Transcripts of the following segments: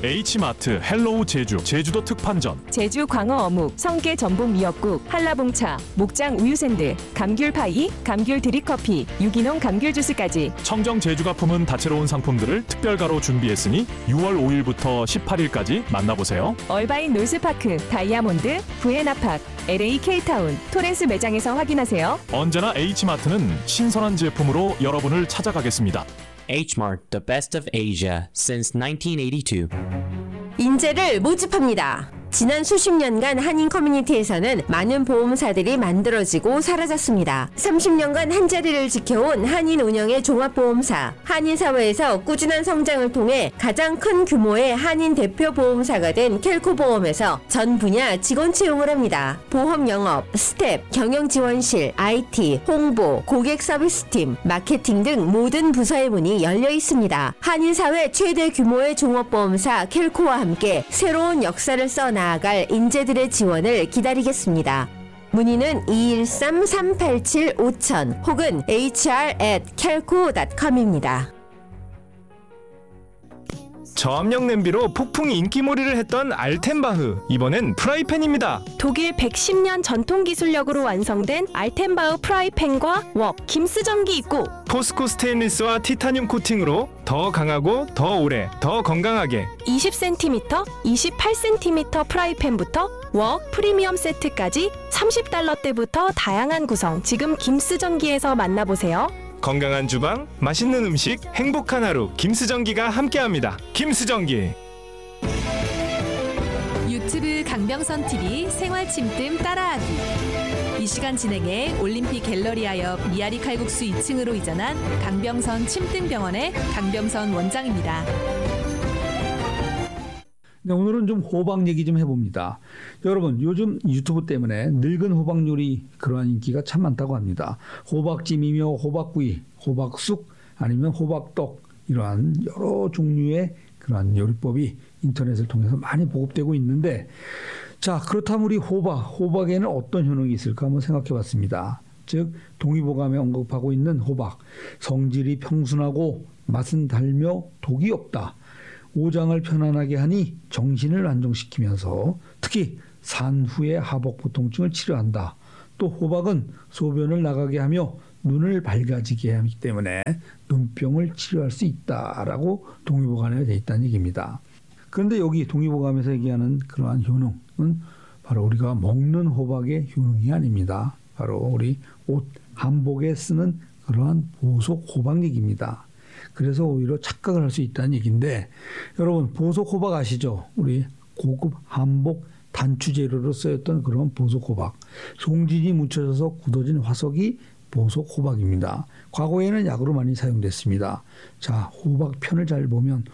H마트 헬로우 제주 제주도 특판전, 제주 광어 어묵, 성게 전복 미역국, 한라봉차, 목장 우유샌드, 감귤 파이, 감귤 드립커피, 유기농 감귤 주스까지 청정 제주가 품은 다채로운 상품들을 특별가로 준비했으니 6월 5일부터 18일까지 만나보세요. 얼바인 놀스파크, 다이아몬드, 부에나팍, LA K타운, 토렌스 매장에서 확인하세요. 언제나 H마트는 신선한 제품으로 여러분을 찾아가겠습니다. H-Mart, the best of Asia since 1982. 인재를 모집합니다. 지난 수십 년간 한인 커뮤니티에서는 많은 보험사들이 만들어지고 사라졌습니다. 30년간 한자리를 지켜온 한인 운영의 종합보험사, 한인 사회에서 꾸준한 성장을 통해 가장 큰 규모의 한인 대표 보험사가 된 켈코보험에서 전 분야 직원 채용을 합니다. 보험 영업, 스텝, 경영지원실, IT, 홍보, 고객 서비스팀, 마케팅 등 모든 부서의 문이 열려 있습니다. 한인 사회 최대 규모의 종합보험사 켈코와 함께 새로운 역사를 써나갈 인재들의 지원을 기다리겠습니다. 문의는 213-387-5000 혹은 hr@kelco.com입니다. 저압력 냄비로 폭풍 인기몰이를 했던 알텐바흐, 이번엔 프라이팬입니다. 독일 110년 전통 기술력으로 완성된 알텐바흐 프라이팬과 웍, 김스전기 있고 포스코 스테인리스와 티타늄 코팅으로 더 강하고 더 오래, 더 건강하게 20cm, 28cm 프라이팬부터 웍 프리미엄 세트까지 $30대부터 다양한 구성 지금 김스전기에서 만나보세요. 건강한 주방, 맛있는 음식, 행복한 하루, 김스전기가 함께합니다. 김스전기. 유튜브 강병선 TV 생활 침뜸 따라하기. 이 시간 진행해 올림픽 갤러리 앞 미아리 칼국수 2층으로 이전한 강병선 침뜸병원의 강병선 원장입니다. 네, 오늘은 좀 호박 얘기 좀 해봅니다. 여러분, 요즘 유튜브 때문에 늙은 호박 요리 그러한 인기가 참 많다고 합니다. 호박찜이며 호박구이, 호박쑥 아니면 호박떡 이러한 여러 종류의 그러한 요리법이 인터넷을 통해서 많이 보급되고 있는데, 자, 그렇다면 우리 호박에는 어떤 효능이 있을까 한번 생각해 봤습니다. 즉 동의보감에 언급하고 있는 호박, 성질이 평순하고 맛은 달며 독이 없다. 오장을 편안하게 하니 정신을 안정시키면서 특히 산후의 하복부 통증을 치료한다. 또 호박은 소변을 나가게 하며 눈을 밝아지게 하기 때문에 눈병을 치료할 수 있다라고 동의보감에 되어 있다는 얘기입니다. 그런데 여기 동의보감에서 얘기하는 그러한 효능은 바로 우리가 먹는 호박의 효능이 아닙니다. 바로 우리 옷, 한복에 쓰는 그러한 보석 호박 얘기입니다. 그래서 오히려 착각을 할 수 있다는 얘기인데, 여러분 보석 호박 아시죠? 우리 고급 한복 단추 재료로 쓰였던 그런 보석 호박, 송진이 묻혀져서 굳어진 화석이 보석 호박입니다. 과거에는 약으로 많이 사용됐습니다. 자, 호박 편을 잘 보면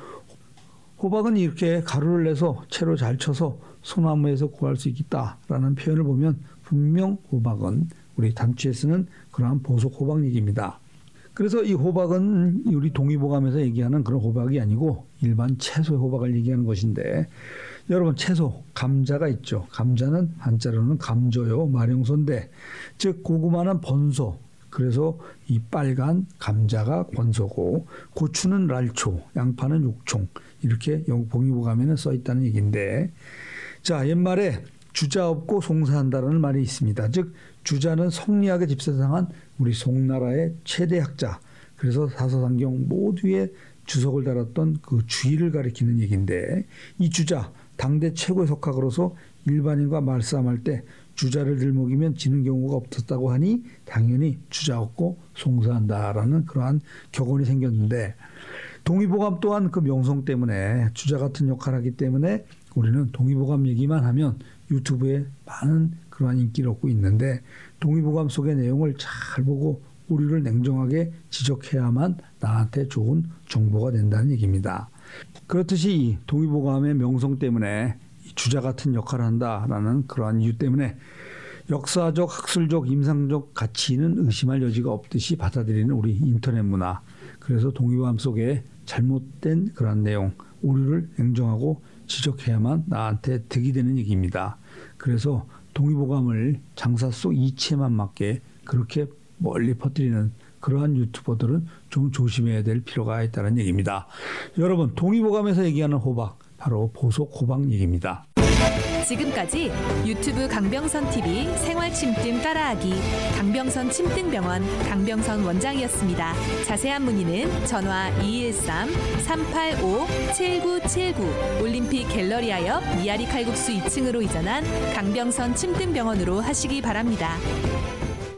호박은 이렇게 가루를 내서 채로 잘 쳐서 소나무에서 구할 수 있다라는 표현을 보면 분명 호박은 우리 단추에 쓰는 그러한 보석 호박 얘기입니다. 그래서 이 호박은 우리 동의보감에서 얘기하는 그런 호박이 아니고 일반 채소의 호박을 얘기하는 것인데, 여러분 채소, 감자가 있죠. 감자는 한자로는 감조요, 말용소인데, 즉 고구마는 번소, 그래서 이 빨간 감자가 번소고, 고추는 랄초, 양파는 육총, 이렇게 동의보감에는 써 있다는 얘기인데, 자, 옛말에 주자 없고 송사한다라는 말이 있습니다. 즉 주자는 성리학의 집사상한 우리 송나라의 최대 학자, 그래서 사서상경 모두의 주석을 달았던 그 주의를 가리키는 얘기인데, 이 주자, 당대 최고의 석학으로서 일반인과 말싸움할 때 주자를 들먹이면 지는 경우가 없었다고 하니 당연히 주자 없고 송사한다라는 그러한 격언이 생겼는데, 동의보감 또한 그 명성 때문에 주자 같은 역할을 하기 때문에 우리는 동의보감 얘기만 하면 유튜브에 많은 그러한 인기를 얻고 있는데, 동의보감 속의 내용을 잘 보고 오류를 냉정하게 지적해야만 나한테 좋은 정보가 된다는 얘기입니다. 그렇듯이 이 동의보감의 명성 때문에 주자 같은 역할을 한다라는 그러한 이유 때문에 역사적, 학술적, 임상적 가치는 의심할 여지가 없듯이 받아들이는 우리 인터넷 문화. 그래서 동의보감 속에 잘못된 그러한 내용, 오류를 냉정하고 지적해야만 나한테 득이 되는 얘기입니다. 그래서 동의보감을 장사 속 이치에만 맞게 그렇게 멀리 퍼뜨리는 그러한 유튜버들은 좀 조심해야 될 필요가 있다는 얘기입니다. 여러분, 동의보감에서 얘기하는 호박, 바로 보석 호박 얘기입니다. 지금까지 유튜브 강병선 TV 생활 침뜸 따라하기 강병선 침뜸병원 강병선 원장이었습니다. 자세한 문의는 전화 213-385-7979 올림픽 갤러리아 옆 미아리 칼국수 2층으로 이전한 강병선 침뜸병원으로 하시기 바랍니다.